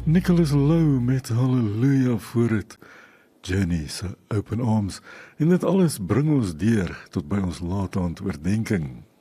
Nicholas Lou met Halleluja voor het, Jenny se Open Arms, en dit alles bring ons deur tot by ons laateaand oordenking.